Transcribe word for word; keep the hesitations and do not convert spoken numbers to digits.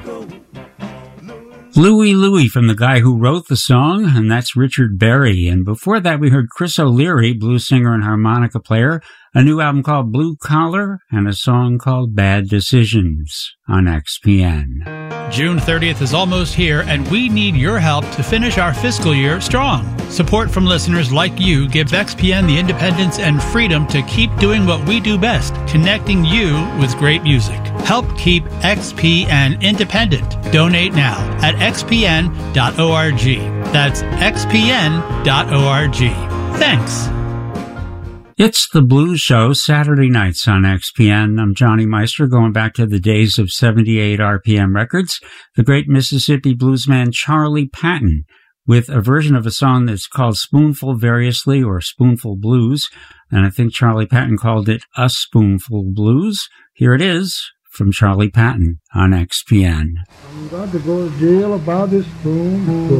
Louie Louie from the guy who wrote the song, and that's Richard Berry. And before that, we heard Chris O'Leary, blues singer and harmonica player, a new album called Blue Collar, and a song called Bad Decisions on X P N. June thirtieth is almost here, and we need your help to finish our fiscal year strong. Support from listeners like you gives X P N the independence and freedom to keep doing what we do best, connecting you with great music. Help keep X P N independent. Donate now at x p n dot org. That's x p n dot org. Thanks. It's the Blues Show, Saturday nights on X P N. I'm Johnny Meister, going back to the days of seventy-eight R P M records. The great Mississippi bluesman Charlie Patton, with a version of a song that's called Spoonful Variously, or Spoonful Blues. And I think Charlie Patton called it A Spoonful Blues. Here it is from Charlie Patton on X P N. I'm about to go to jail about this spoonful.